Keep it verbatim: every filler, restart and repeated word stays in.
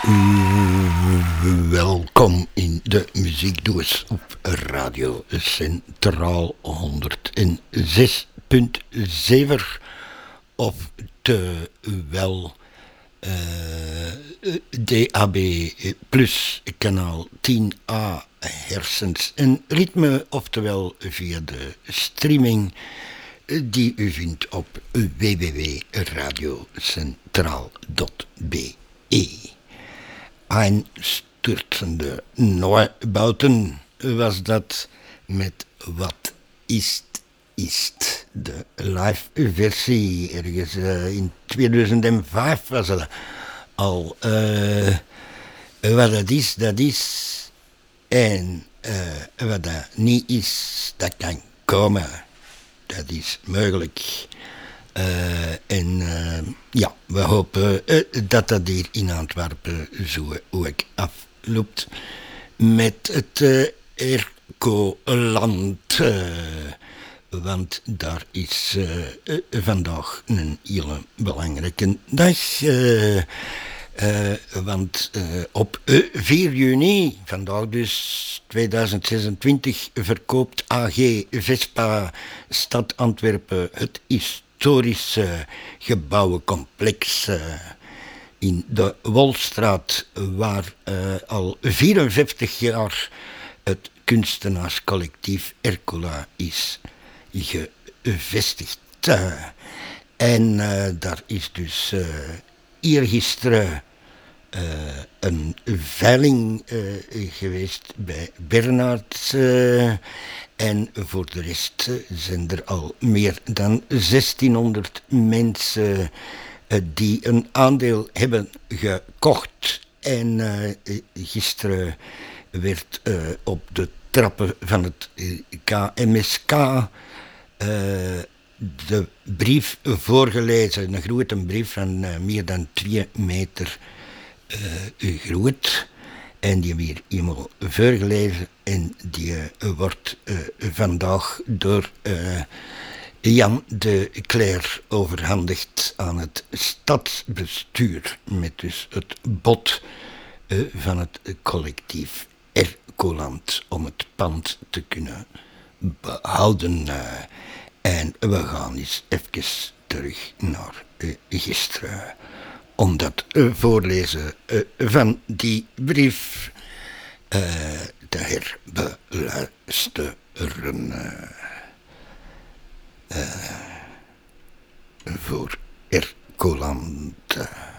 Welkom in de muziekdoos op Radio Centraal honderdzes punt zeven of te wel uh, D A B plus kanaal tien A hersens en ritme, oftewel via de streaming die u vindt op w w w punt radiocentraal punt b e. Einstürzende Neubauten was dat met Wat is ist. De live versie ergens uh, in tweeduizend vijf was het al. Uh, wat dat is, dat is. En uh, wat dat niet is, dat kan komen. Dat is mogelijk. Uh, en uh, ja, we hopen uh, dat dat hier in Antwerpen zo ook afloopt met het uh, Ercoland. Uh, want daar is uh, uh, vandaag een hele belangrijke dag. Uh, uh, want uh, op uh, vier juni, vandaag dus tweeduizend zesentwintig, verkoopt A G Vespa Stad Antwerpen het historische gebouwencomplex uh, in de Wolstraat, waar uh, al vierenvijftig jaar het kunstenaarscollectief Ercola is gevestigd. Uh, en uh, daar is dus uh, eergisteren uh, een veiling uh, geweest bij Bernard. Uh, en voor de rest uh, zijn er al meer dan zestienhonderd mensen uh, die een aandeel hebben gekocht. En uh, gisteren werd uh, op de trappen van het uh, K M S K Uh, de brief voorgelezen, een grote brief van uh, meer dan twee meter uh, groot. En die weer eenmaal voorgelezen en die uh, wordt uh, vandaag door uh, Jan de Cler overhandigd aan het stadsbestuur met dus het bod uh, van het collectief Ercoland om het pand te kunnen behouden. Uh, en we gaan eens even terug naar uh, gisteren. Om dat uh, voorlezen uh, van die brief uh, te herbeluisteren. Uh, uh, voor Ercoland.